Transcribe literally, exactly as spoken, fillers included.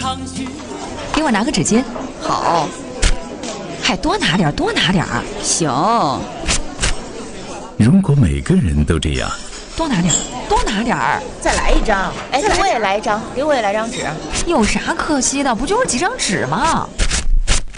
给我拿个纸巾。 好， 还多拿点，多拿点。 行。 如果每个人都这样， 多拿点，多拿点儿。 再来一张，哎，给我也来一张，给我也来张纸。 有啥可惜的？不就是几张纸吗？